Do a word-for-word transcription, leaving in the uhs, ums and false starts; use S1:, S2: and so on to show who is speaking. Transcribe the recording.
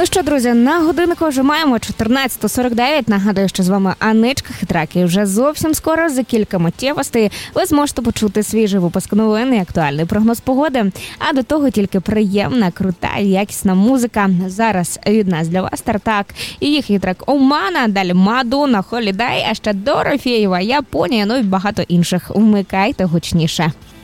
S1: що, друзі, на годинку вже маємо чотирнадцята сорок дев'ять. Нагадую, що з вами Аничка Хитрак. І вже зовсім скоро, за кілька миттєвостей, ви зможете почути свіжий випуск новин і актуальний прогноз погоди. А до того тільки приємна, крута і якісна музика. Зараз від нас для вас Тартак і їхній трек «Омана», далі «Мадонна», «Холідей», а ще Дорофєєва, «Японія», ну і багато інших. Вмикайте гучніше.